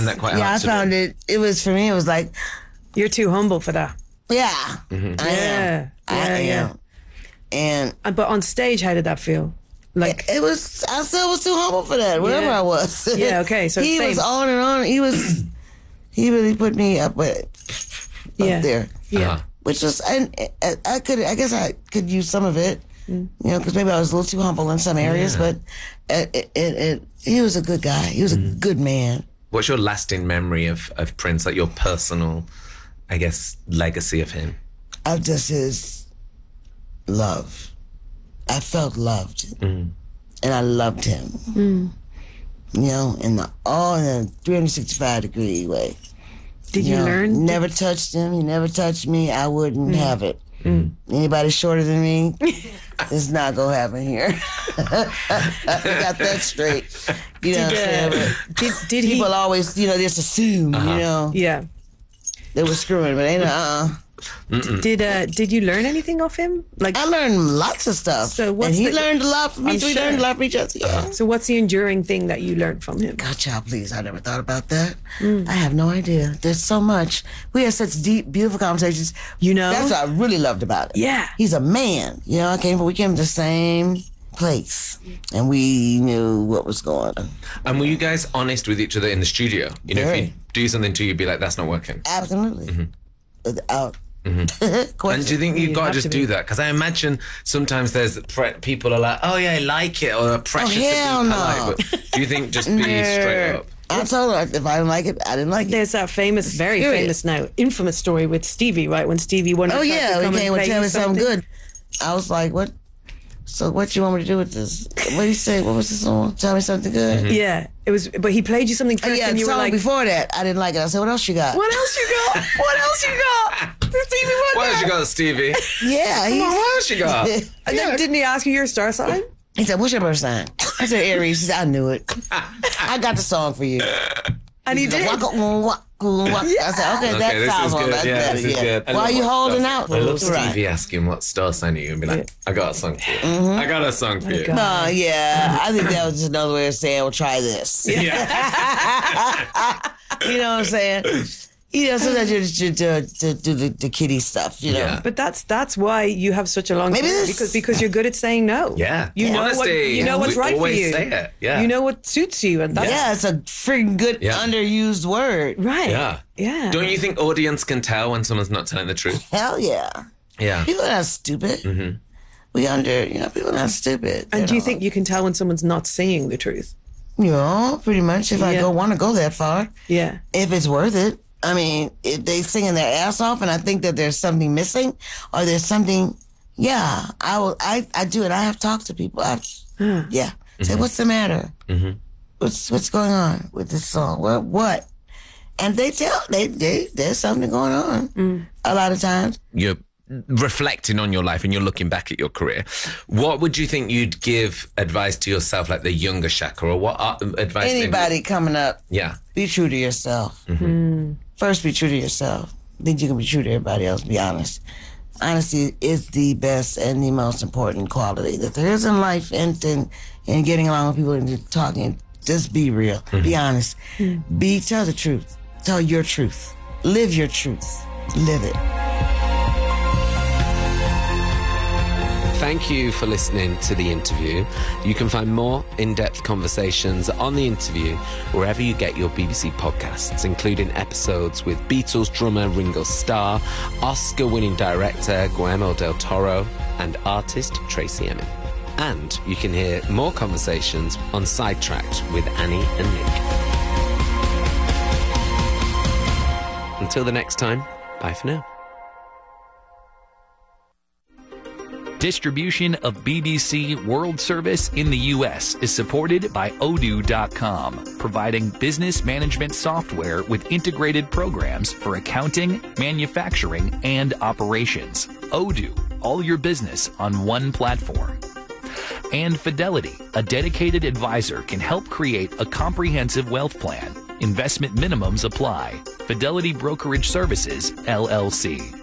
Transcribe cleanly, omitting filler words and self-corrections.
that quite hard I found do? it was, for me, it was like... You're too humble for that. Yeah. Mm-hmm. I am. And but on stage, how did that feel? Like it was, I still was too humble for that, wherever I was. Yeah, okay. So he same. was on and on. He really put me up there. Yeah. Which was, and I guess I could use some of it, because maybe I was a little too humble in some areas, but he was a good guy. He was a good man. What's your lasting memory of Prince, like your personal, I guess, legacy of him? Of just his love. I felt loved. And I loved him. In a 365-degree way. Did you learn? Never touched him. He never touched me. I wouldn't have it. Anybody shorter than me, it's not going to happen here. I got that straight. You know what I'm saying? Did he? People always, just assume, Yeah. they were screwing, but ain't Did you learn anything off him? Like I learned lots of stuff. So and he learned a lot from me. I'm So we sure. learned a lot from each other. Yeah. So what's the enduring thing that you learned from him? God, child, please. I never thought about that. I have no idea. There's so much. We had such deep, beautiful conversations. That's what I really loved about it. Yeah. He's a man. We came from the same place. And we knew what was going on. And were you guys honest with each other in the studio? If you do something to you, you'd be like, that's not working. Absolutely. Without And do you think you've got to just do that? Because I imagine sometimes there's people are like, oh yeah, I like it, or pressure to be polite. But do you think just be straight up? I told her if I didn't like it, I didn't like it. There's that famous, very famous now, infamous story with Stevie, right? When Stevie wanted to come he came and tell me something good. I was like, what? So what you want me to do with this? What do you say? What was the song? Tell me something good. Yeah, it was. But he played you something first, and you were like, before that, I didn't like it. I said, what else you got? "What else you got? What else you got?" Stevie, what else you got, Stevie? Yeah, Come on, what else you got? And then didn't he ask you your star sign? He said, what's your birth sign? I said, Aries. He said, I knew it. I got the song for you. And he did. I said, okay, that sounds all that. This is good. Why are you holding out? I love Stevie asking what star sign are you and be like, I got a song for you. I got a song for you. No, I think that was just another way of saying, well, try this. Yeah. You know what I'm saying? Sometimes you just do the kiddie stuff, Yeah. But that's why you have such a long career, because you're good at saying no. Yeah. You know what's right for you. Say it. Yeah. You know what suits you, and that's it's a freaking good underused word. right. Yeah. Yeah. Don't you think audience can tell when someone's not telling the truth? Hell yeah. Yeah. People are not stupid. People are not stupid. And do you think you can tell when someone's not saying the truth? Pretty much. If I want to go that far. Yeah. If it's worth it. I mean, if they singing their ass off and I think that there's something missing or there's something, I do it. I have talked to people. Say, what's the matter? What's going on with this song? What? And they tell, there's something going on a lot of times. You're reflecting on your life and you're looking back at your career. What would you think you'd give advice to yourself, like the younger Shaka, or what advice? Anybody coming up, be true to yourself. First, be true to yourself. Then you can be true to everybody else. Be honest. Honesty is the best and the most important quality that there is in life, and getting along with people and talking. Just be real. Be honest. Tell the truth. Tell your truth. Live your truth. Live it. Thank you for listening to the interview. You can find more in-depth conversations on the interview wherever you get your BBC podcasts, including episodes with Beatles drummer Ringo Starr, Oscar-winning director Guillermo del Toro, and artist Tracy Emin. And you can hear more conversations on Sidetracked with Annie and Nick. Until the next time, bye for now. Distribution of BBC World Service in the U.S. is supported by Odoo.com, providing business management software with integrated programs for accounting, manufacturing, and operations. Odoo, all your business on one platform. And Fidelity, a dedicated advisor, can help create a comprehensive wealth plan. Investment minimums apply. Fidelity Brokerage Services, LLC.